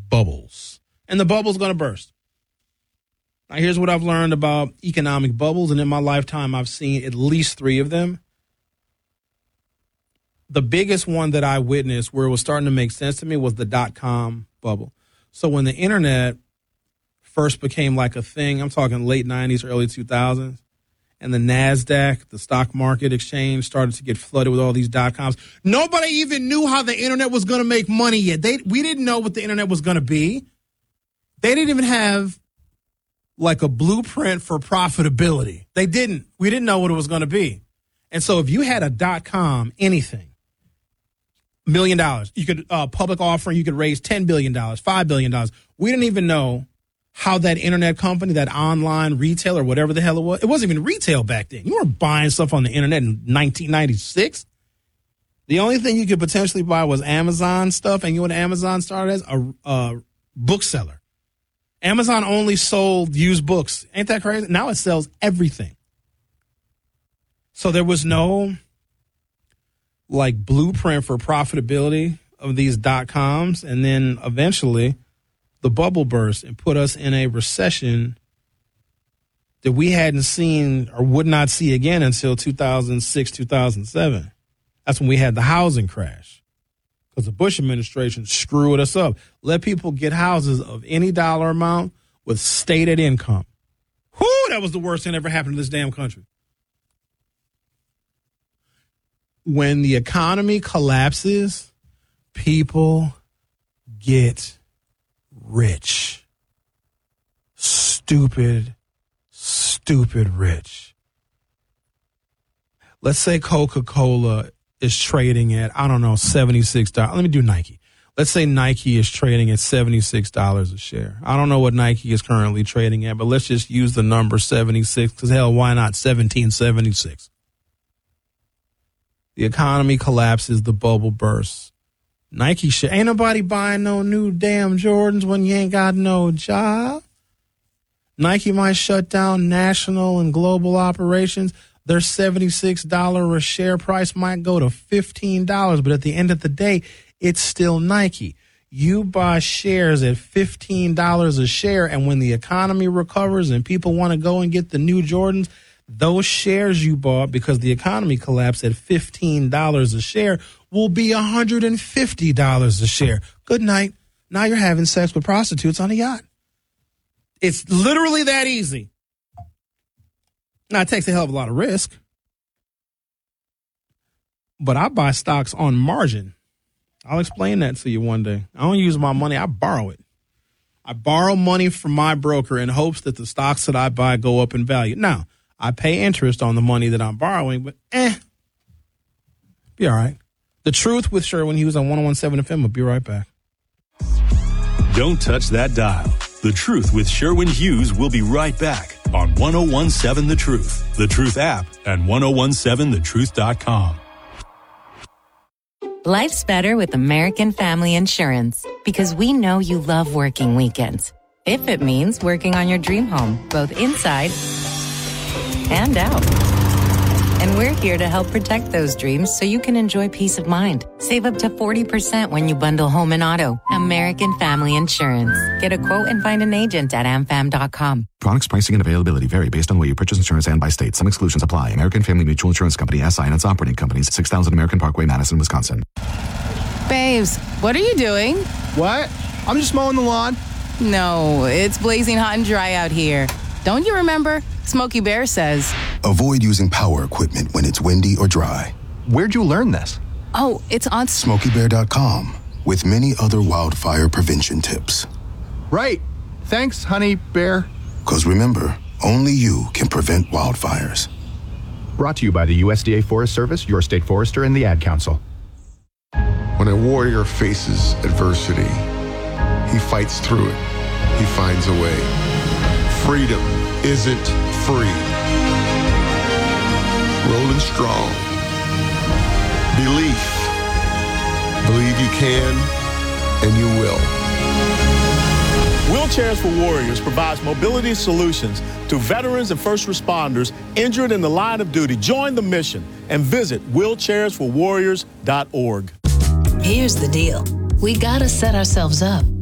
bubbles. And the bubble's going to burst. Now, here's what I've learned about economic bubbles, and in my lifetime, I've seen at least 3 of them. The biggest one that I witnessed where it was starting to make sense to me was the dot-com bubble. So when the internet first became like a thing, I'm talking late 90s, early 2000s, and the NASDAQ, the stock market exchange, started to get flooded with all these dot-coms. Nobody even knew how the internet was going to make money yet. We didn't know what the internet was going to be. They didn't even have like a blueprint for profitability. They didn't. We didn't know what it was going to be. And so if you had a dot-com anything, $1 million, you could public offering, you could raise $10 billion, $5 billion. We didn't even know how that internet company, that online retailer, whatever the hell it wasn't even retail back then. You weren't buying stuff on the internet in 1996. The only thing you could potentially buy was Amazon stuff, and you know what Amazon started as? A bookseller. Amazon only sold used books. Ain't that crazy? Now it sells everything. So there was no like blueprint for profitability of these dot-coms, and then eventually the bubble burst and put us in a recession that we hadn't seen or would not see again until 2006, 2007. That's when we had the housing crash because the Bush administration screwed us up. Let people get houses of any dollar amount with stated income. Whew, that was the worst thing that ever happened to this damn country. When the economy collapses, people get rich. Stupid rich. Let's say Coca-Cola is trading at, I don't know, $76. Let me do Nike. Let's say Nike is trading at $76 a share. I don't know what Nike is currently trading at, but let's just use the number 76 because, hell, why not 1776? The economy collapses, the bubble bursts. Nike shit. Ain't nobody buying no new damn Jordans when you ain't got no job. Nike might shut down national and global operations. Their $76 a share price might go to $15, but at the end of the day, it's still Nike. You buy shares at $15 a share, and when the economy recovers and people want to go and get the new Jordans, those shares you bought because the economy collapsed at $15 a share will be $150 a share. Good night. Now you're having sex with prostitutes on a yacht. It's literally that easy. Now, it takes a hell of a lot of risk. But I buy stocks on margin. I'll explain that to you one day. I don't use my money. I borrow it. I borrow money from my broker in hopes that the stocks that I buy go up in value. Now, I pay interest on the money that I'm borrowing, but be all right. The Truth with Sherwin Hughes on 101.7 FM. I'll be right back. Don't touch that dial. The Truth with Sherwin Hughes will be right back on 101.7 The Truth, The Truth app, and 101.7thetruth.com. Life's better with American Family Insurance because we know you love working weekends. If it means working on your dream home, both inside and out. And we're here to help protect those dreams so you can enjoy peace of mind. Save up to 40% when you bundle home and auto. American Family Insurance. Get a quote and find an agent at amfam.com. Products, pricing, and availability vary based on where you purchase insurance and by state. Some exclusions apply. American Family Mutual Insurance Company, SI, and its operating companies, 6000 American Parkway, Madison, Wisconsin. Babes, what are you doing? What? I'm just mowing the lawn. No, it's blazing hot and dry out here. Don't you remember? Smokey Bear says, avoid using power equipment when it's windy or dry. Where'd you learn this? Oh, it's on SmokeyBear.com with many other wildfire prevention tips. Right. Thanks, honey bear. Because remember, only you can prevent wildfires. Brought to you by the USDA Forest Service, your state forester, and the Ad Council. When a warrior faces adversity, he fights through it. He finds a way. Freedom isn't free. Rolling strong. Belief. Believe you can and you will. Wheelchairs for Warriors provides mobility solutions to veterans and first responders injured in the line of duty. Join the mission and visit wheelchairsforwarriors.org. Here's the deal. We gotta set ourselves up.